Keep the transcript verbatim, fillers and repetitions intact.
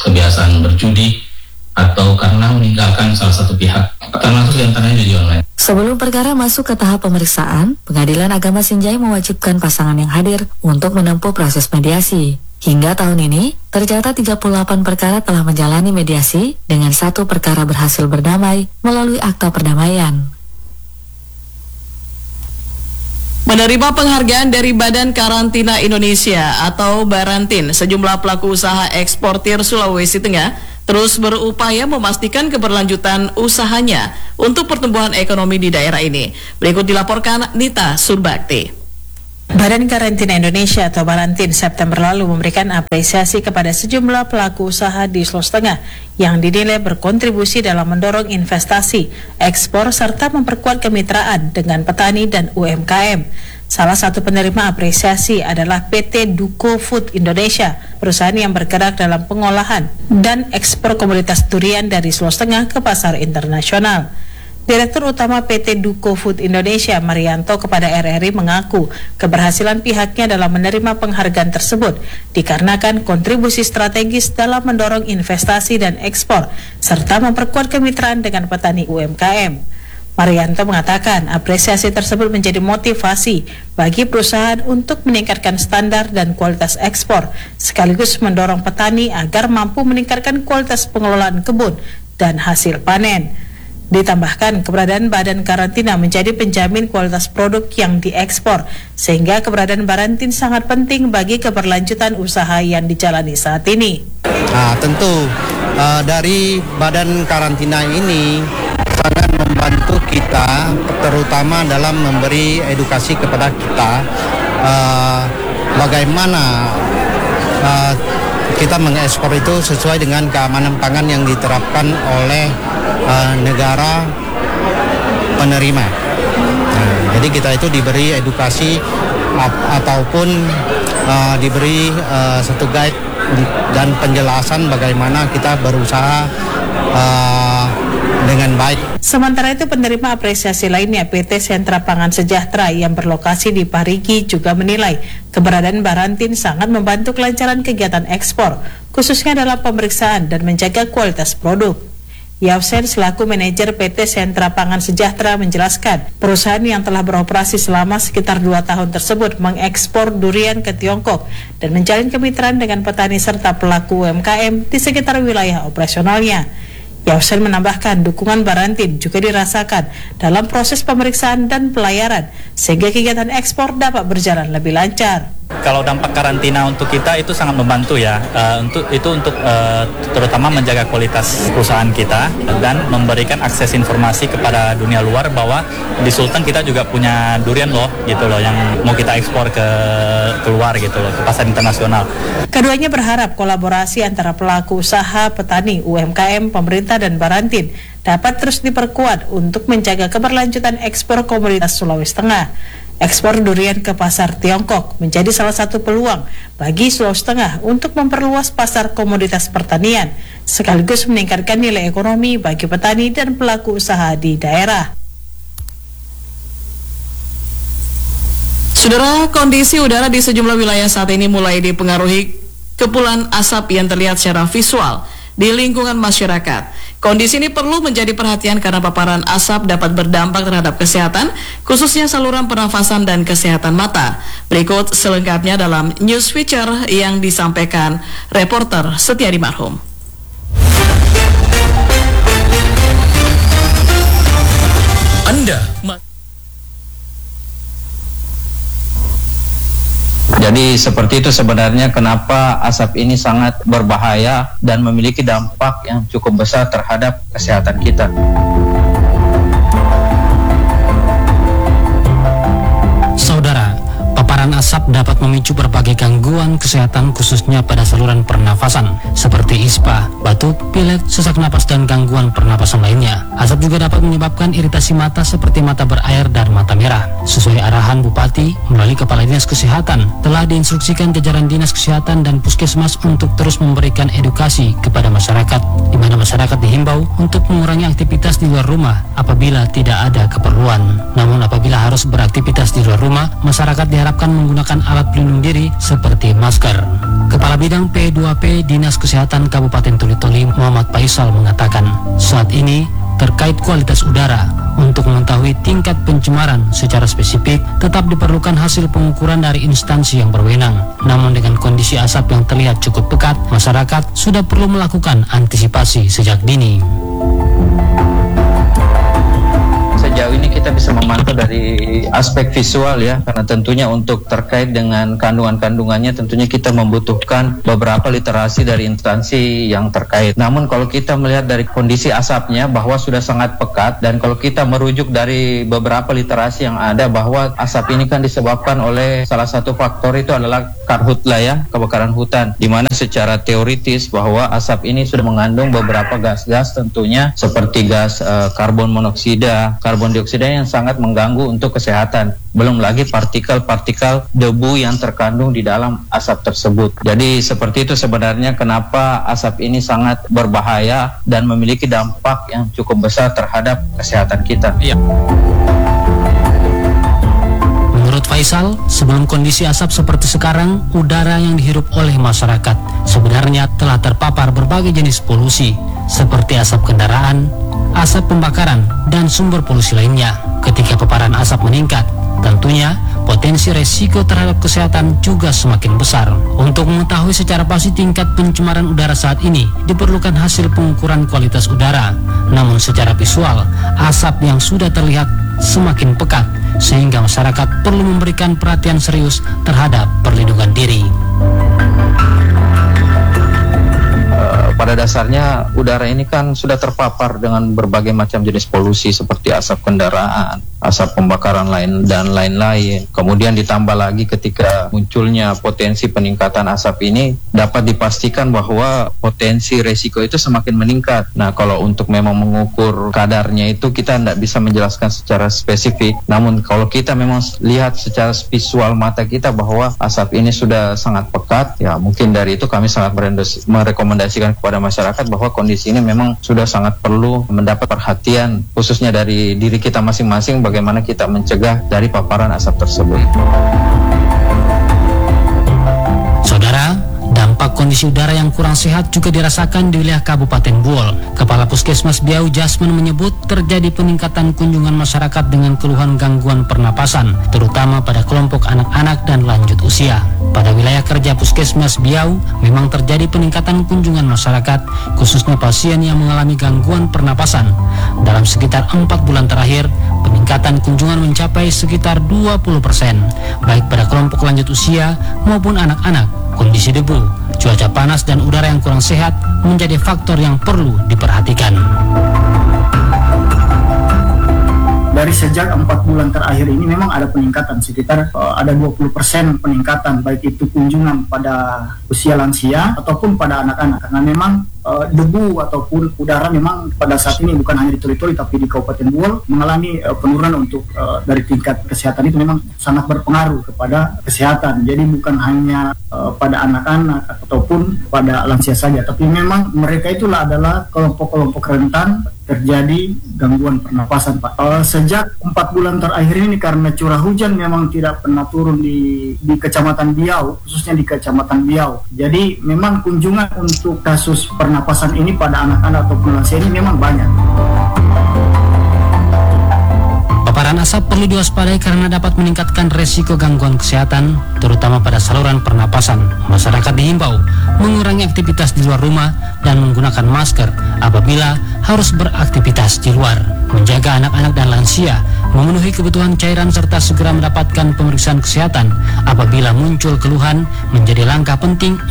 kebiasaan berjudi, atau karena meninggalkan salah satu pihak, termasuk diantaranya judi online. Sebelum perkara masuk ke tahap pemeriksaan, Pengadilan Agama Sinjai mewajibkan pasangan yang hadir untuk menempuh proses mediasi. Hingga tahun ini, tercatat tiga puluh delapan perkara telah menjalani mediasi dengan satu perkara berhasil berdamai melalui akta perdamaian. Menerima penghargaan dari Badan Karantina Indonesia atau Barantin, sejumlah pelaku usaha eksportir Sulawesi Tengah terus berupaya memastikan keberlanjutan usahanya untuk pertumbuhan ekonomi di daerah ini. Berikut dilaporkan Nita Surbakti. Badan Karantina Indonesia atau Barantin September lalu memberikan apresiasi kepada sejumlah pelaku usaha di Sulawesi Tengah yang dinilai berkontribusi dalam mendorong investasi, ekspor, serta memperkuat kemitraan dengan petani dan U M K M. Salah satu penerima apresiasi adalah P T Duko Food Indonesia, perusahaan yang bergerak dalam pengolahan dan ekspor komoditas durian dari Sulawesi Tengah ke pasar internasional. Direktur Utama P T Duko Food Indonesia, Marianto, kepada R R I mengaku keberhasilan pihaknya dalam menerima penghargaan tersebut dikarenakan kontribusi strategis dalam mendorong investasi dan ekspor, serta memperkuat kemitraan dengan petani U M K M. Marianto mengatakan apresiasi tersebut menjadi motivasi bagi perusahaan untuk meningkatkan standar dan kualitas ekspor, sekaligus mendorong petani agar mampu meningkatkan kualitas pengelolaan kebun dan hasil panen. Ditambahkan, keberadaan Badan Karantina menjadi penjamin kualitas produk yang diekspor, sehingga keberadaan Barantin sangat penting bagi keberlanjutan usaha yang dijalani saat ini. Nah, tentu uh, dari Badan Karantina ini sangat membantu kita, terutama dalam memberi edukasi kepada kita uh, bagaimana uh, kita mengekspor itu sesuai dengan keamanan pangan yang diterapkan oleh uh, negara penerima. Nah, jadi kita itu diberi edukasi ap- ataupun uh, diberi uh, satu guide dan penjelasan bagaimana kita berusaha uh, dengan baik. Sementara itu, penerima apresiasi lainnya P T Sentra Pangan Sejahtera yang berlokasi di Parigi juga menilai keberadaan Barantin sangat membantu kelancaran kegiatan ekspor, khususnya dalam pemeriksaan dan menjaga kualitas produk. Yausen selaku manajer P T Sentra Pangan Sejahtera menjelaskan, perusahaan yang telah beroperasi selama sekitar dua tahun tersebut mengekspor durian ke Tiongkok dan menjalin kemitraan dengan petani serta pelaku U M K M di sekitar wilayah operasionalnya. Yausen menambahkan dukungan Barantin juga dirasakan dalam proses pemeriksaan dan pelayaran sehingga kegiatan ekspor dapat berjalan lebih lancar. Kalau dampak karantina untuk kita itu sangat membantu ya, uh, untuk itu untuk uh, terutama menjaga kualitas perusahaan kita dan memberikan akses informasi kepada dunia luar bahwa di Sulteng kita juga punya durian loh gitu loh yang mau kita ekspor ke keluar gitu loh, ke pasar internasional. Keduanya berharap kolaborasi antara pelaku usaha, petani, U M K M, pemerintah dan Barantin dapat terus diperkuat untuk menjaga keberlanjutan ekspor komoditas Sulawesi Tengah. Ekspor durian ke pasar Tiongkok menjadi salah satu peluang bagi Sulawesi Tengah untuk memperluas pasar komoditas pertanian, sekaligus meningkatkan nilai ekonomi bagi petani dan pelaku usaha di daerah. Saudara, kondisi udara di sejumlah wilayah saat ini mulai dipengaruhi kepulan asap yang terlihat secara visual di lingkungan masyarakat. Kondisi ini perlu menjadi perhatian karena paparan asap dapat berdampak terhadap kesehatan, khususnya saluran pernafasan dan kesehatan mata. Berikut selengkapnya dalam News Feature yang disampaikan reporter Setiadi Marhum. Anda Jadi seperti itu sebenarnya kenapa asap ini sangat berbahaya dan memiliki dampak yang cukup besar terhadap kesehatan kita. Saudara, paparan asap dapat memicu berbagai gangguan kesehatan khususnya pada saluran pernafasan seperti ispa, batuk, pilek, sesak napas dan gangguan pernapasan lainnya. Asap juga dapat menyebabkan iritasi mata seperti mata berair dan mata merah. Sesuai arahan Bupati melalui Kepala Dinas Kesehatan, telah diinstruksikan jajaran Dinas Kesehatan dan Puskesmas untuk terus memberikan edukasi kepada masyarakat, di mana masyarakat dihimbau untuk mengurangi aktivitas di luar rumah apabila tidak ada keperluan. Namun apabila harus beraktivitas di luar rumah, masyarakat diharapkan menggunakan alat pelindung diri seperti masker. Kepala Bidang P dua P Dinas Kesehatan Kabupaten Toli-Toli Muhammad Faisal mengatakan, saat ini terkait kualitas udara, untuk mengetahui tingkat pencemaran secara spesifik tetap diperlukan hasil pengukuran dari instansi yang berwenang. Namun dengan kondisi asap yang terlihat cukup pekat, masyarakat sudah perlu melakukan antisipasi sejak dini. Sejauh ini kita bisa memantau dari aspek visual ya, karena tentunya untuk terkait dengan kandungan-kandungannya tentunya kita membutuhkan beberapa literasi dari instansi yang terkait. Namun kalau kita melihat dari kondisi asapnya bahwa sudah sangat pekat, dan kalau kita merujuk dari beberapa literasi yang ada bahwa asap ini kan disebabkan oleh salah satu faktor itu adalah karhutla ya, kebakaran hutan, di mana secara teoritis bahwa asap ini sudah mengandung beberapa gas-gas tentunya seperti gas uh, karbon monoksida, karbon dioksida yang sangat mengganggu untuk kesehatan. Belum lagi partikel-partikel debu yang terkandung di dalam asap tersebut. Jadi seperti itu sebenarnya kenapa asap ini sangat berbahaya dan memiliki dampak yang cukup besar terhadap kesehatan kita. Iya. Menurut Faisal, sebelum kondisi asap seperti sekarang, udara yang dihirup oleh masyarakat sebenarnya telah terpapar berbagai jenis polusi seperti asap kendaraan, asap pembakaran, dan sumber polusi lainnya. Ketika paparan asap meningkat, tentunya potensi resiko terhadap kesehatan juga semakin besar. Untuk mengetahui secara pasti tingkat pencemaran udara saat ini, diperlukan hasil pengukuran kualitas udara. Namun secara visual, asap yang sudah terlihat semakin pekat, sehingga masyarakat perlu memberikan perhatian serius terhadap perlindungan diri. Pada dasarnya udara ini kan sudah terpapar dengan berbagai macam jenis polusi seperti asap kendaraan, asap pembakaran lain dan lain-lain. Kemudian ditambah lagi ketika munculnya potensi peningkatan asap ini, dapat dipastikan bahwa potensi resiko itu semakin meningkat. Nah, kalau untuk memang mengukur kadarnya itu kita tidak bisa menjelaskan secara spesifik. Namun kalau kita memang lihat secara visual mata kita bahwa asap ini sudah sangat pekat, ya mungkin dari itu kami sangat merekomendasikan kepada masyarakat bahwa kondisi ini memang sudah sangat perlu mendapat perhatian khususnya dari diri kita masing-masing, bagaimana kita mencegah dari paparan asap tersebut. Saudara, dampak kondisi udara yang kurang sehat juga dirasakan di wilayah Kabupaten Buol. Kepala Puskesmas Biau Jasman menyebut terjadi peningkatan kunjungan masyarakat dengan keluhan gangguan pernapasan, terutama pada kelompok anak-anak dan lanjut usia. Pada wilayah kerja Puskesmas Biau, memang terjadi peningkatan kunjungan masyarakat, khususnya pasien yang mengalami gangguan pernapasan. Dalam sekitar empat bulan terakhir, peningkatan kunjungan mencapai sekitar dua puluh persen, baik pada kelompok lanjut usia maupun anak-anak. Kondisi debu, cuaca panas, dan udara yang kurang sehat menjadi faktor yang perlu diperhatikan. Dari sejak empat bulan terakhir ini memang ada peningkatan sekitar uh, ada dua puluh persen peningkatan, baik itu kunjungan pada usia lansia ataupun pada anak-anak, karena memang uh, debu ataupun udara memang pada saat ini bukan hanya di Toli-Toli tapi di Kabupaten Buol mengalami uh, penurunan untuk uh, dari tingkat kesehatan. Itu memang sangat berpengaruh kepada kesehatan. Jadi bukan hanya uh, pada anak-anak ataupun pada lansia saja, tapi memang mereka itulah adalah kelompok-kelompok rentan terjadi gangguan pernapasan, Pak. Uh, sejak empat bulan terakhir ini karena curah hujan memang tidak pernah turun di di Kecamatan Biau, khususnya di Kecamatan Biau. Jadi memang kunjungan untuk kasus pernapasan ini pada anak-anak ataupun lansia ini memang banyak. Paparan asap perlu diwaspadai karena dapat meningkatkan resiko gangguan kesehatan, terutama pada saluran pernapasan. Masyarakat dihimbau mengurangi aktivitas di luar rumah dan menggunakan masker apabila harus beraktivitas di luar. Menjaga anak-anak dan lansia, memenuhi kebutuhan cairan serta segera mendapatkan pemeriksaan kesehatan apabila muncul keluhan menjadi langkah penting